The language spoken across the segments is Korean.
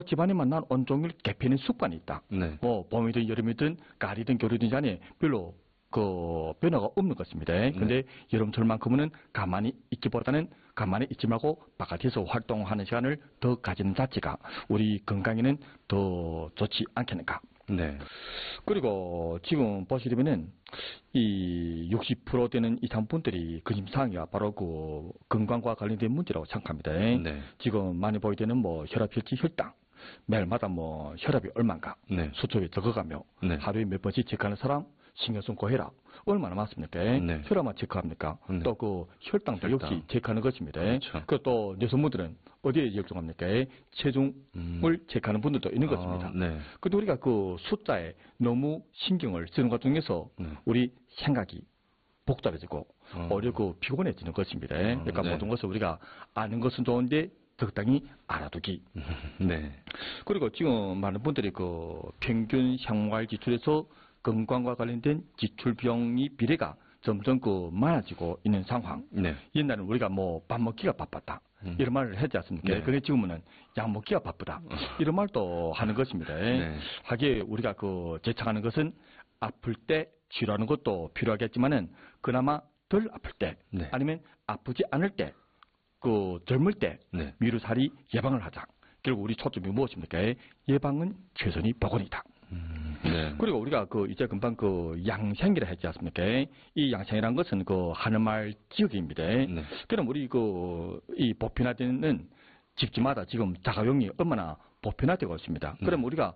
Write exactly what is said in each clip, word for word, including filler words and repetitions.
집안에만 난 온종일 개편의 습관이 있다. 네. 뭐 봄이든 여름이든 가을이든 겨울이든 간에 별로 그 변화가 없는 것입니다. 근데 네. 여름철만큼은 가만히 있기보다는 가만히 있지 말고 바깥에서 활동하는 시간을 더 가지는 자체가 우리 건강에는 더 좋지 않겠는가. 네. 그리고 지금 보시려면은 이 육십 퍼센트 되는 이상 분들이 근심사항이야 바로 그 건강과 관련된 문제라고 생각합니다. 네. 지금 많이 보이되는 뭐 혈압, 혈脂, 혈당 매일마다 뭐 혈압이 얼마인가 네. 수첩에 적어가며 네. 하루에 몇 번씩 체크하는 사람 신경성 고혈압 얼마나 많습니까? 네. 혈압만 체크합니까? 네. 또 그 혈당도 혈당. 역시 체크하는 것입니다. 그렇죠. 그리고 또 여성분들은 어디에 역종합니까? 체중을 음. 체크하는 분들도 있는 아, 것입니다. 네. 근데 우리가 그 숫자에 너무 신경을 쓰는 것 중에서 네. 우리 생각이 복잡해지고 어. 오히려 그 피곤해지는 것입니다. 어, 그러니까 네. 모든 것을 우리가 아는 것은 좋은데 적당히 알아두기. 네. 그리고 지금 많은 분들이 그 평균 생활 지출에서 건강과 관련된 지출 비용이 비례가 점점 그 많아지고 있는 상황. 네. 옛날에는 우리가 뭐 밥 먹기가 바빴다. 음. 이런 말을 했지 않습니까? 네. 근데 지금은 약 먹기가 바쁘다. 이런 말도 하는 것입니다. 네. 하기에 우리가 그 제창하는 것은 아플 때 치료하는 것도 필요하겠지만은 그나마 덜 아플 때 네. 아니면 아프지 않을 때 그 젊을 때 네. 미루살이 예방을 하자. 결국 우리 초점이 무엇입니까? 예방은 최선이 보건이다. 음, 네. 그리고 우리가 그 이제 금방 그 양생이라 했지 않습니까? 이 양생이라는 것은 그 한말 지역입니다. 네. 그럼 우리 그 이 보편화되는 집집마다 지금 자가용이 얼마나 보편화되고 있습니다. 네. 그럼 우리가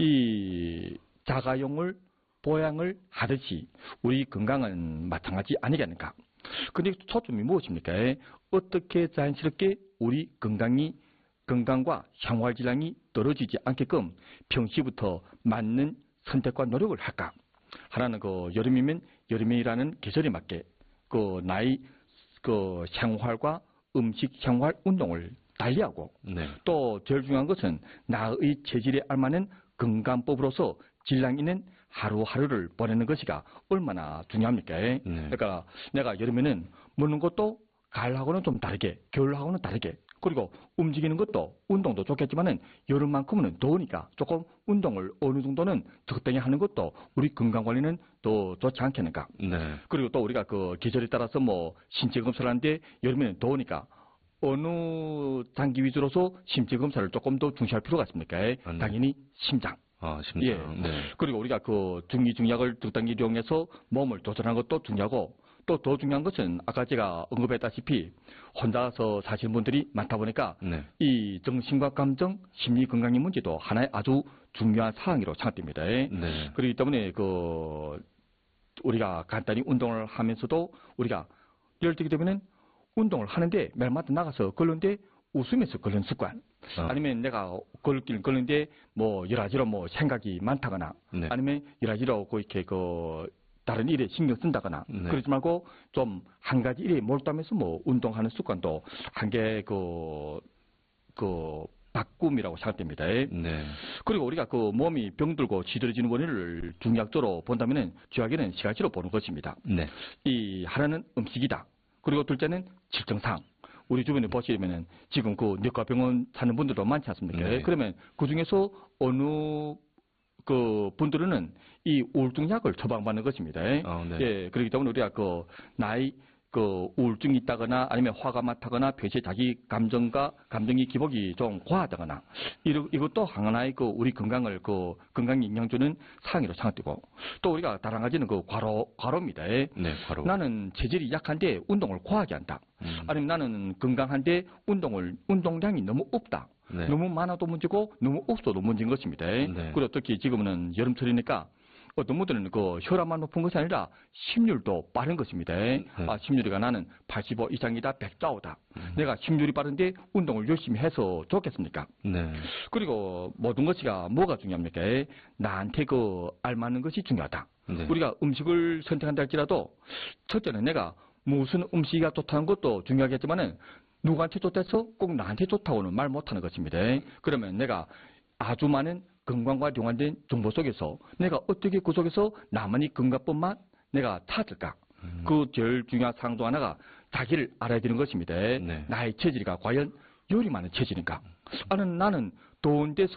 이 자가용을 보양을 하듯이 우리 건강은 마찬가지 아니겠는가? 근데 초점이 무엇입니까? 어떻게 자연스럽게 우리 건강이 건강과 생활 질량이 떨어지지 않게끔 평시부터 맞는 선택과 노력을 할까? 하나는 그 여름이면 여름이라는 계절에 맞게 그 나이 그 생활과 음식, 생활, 운동을 달리하고 네. 또 제일 중요한 것은 나의 체질에 알맞는 건강법으로서 질량 있는 하루하루를 보내는 것이가 얼마나 중요합니까? 네. 그러니까 내가 여름에는 먹는 것도 가을하고는 좀 다르게, 겨울하고는 다르게 그리고 움직이는 것도 운동도 좋겠지만은 여름만큼은 더우니까 조금 운동을 어느 정도는 적당히 하는 것도 우리 건강 관리는 더 좋지 않겠는가? 네. 그리고 또 우리가 그 계절에 따라서 뭐 신체 검사를 하는데 여름에는 더우니까 어느 장기 위주로서 신체 검사를 조금 더 중시할 필요가 있습니까? 네. 당연히 심장. 아, 심장. 예. 네. 그리고 우리가 그 중기중약을 적당히 이용해서 몸을 조절하는 것도 중요하고 또 더 중요한 것은 아까 제가 언급했다시피 혼자서 사시는 분들이 많다 보니까 네. 이 정신과 감정, 심리 건강의 문제도 하나의 아주 중요한 사항으로 생각됩니다. 네. 그렇기 때문에 그 우리가 간단히 운동을 하면서도 우리가 예를 들게 되면은 운동을 하는데 매일마다 나가서 걸는데 웃으면서 걸는 습관. 어. 아니면 내가 걸길 걸는데 뭐 여러 가지로 뭐 생각이 많다거나 네. 아니면 여러 가지로 그 이렇게 그 다른 일에 신경 쓴다거나 네. 그러지 말고 좀 한 가지 일에 몰두하면서 뭐 운동하는 습관도 한 개 그 그 바꿈이라고 생각됩니다. 네. 그리고 우리가 그 몸이 병들고 지드러지는 원인을 중약적으로 본다면은 주약에는 세 가지로 보는 것입니다. 네. 이 하나는 음식이다. 그리고 둘째는 질증상. 우리 주변에 보시면은 지금 그 내과 병원 사는 분들도 많지 않습니까? 네. 그러면 그 중에서 어느 그 분들은 이 우울증 약을 처방받는 것입니다. 어, 네. 예, 그렇기 때문에 우리가 그 나이 그 우울증이 있다거나 아니면 화가 많다거나 평소에 자기 감정과 감정의 기복이 좀 과하다거나 이러, 이것도 하나의 그 우리 건강을 그 건강에 영향 주는 사항으로 생각되고 또 우리가 다른 가지는 그 과로 과로입니다. 네, 과로. 나는 체질이 약한데 운동을 과하게 한다. 음. 아니면 나는 건강한데 운동을 운동량이 너무 없다. 네. 너무 많아도 문제고 너무 없어도 문제인 것입니다. 네. 그리고 특히 지금은 여름철이니까 어떤 분들은 그 혈압만 높은 것이 아니라 심률도 빠른 것입니다. 네. 아, 심률이가 나는 팔십오 이상이다, 백 좌우다. 음. 내가 심률이 빠른데 운동을 열심히 해서 좋겠습니까? 네. 그리고 모든 것이가 뭐가 중요합니까? 나한테 그 알맞는 것이 중요하다. 네. 우리가 음식을 선택한다 할지라도 첫째는 내가 무슨 음식이 좋다는 것도 중요하겠지만은 누구한테 좋다해서 꼭 나한테 좋다고는 말 못하는 것입니다. 그러면 내가 아주 많은 건강과 연관된 정보 속에서 내가 어떻게 그 속에서 나만의 건강법만 내가 찾을까? 음. 그 제일 중요한 사항도 하나가 자기를 알아야 되는 것입니다. 네. 나의 체질이가 과연 요리 많은 체질인가? 아는 나는 좋은 데서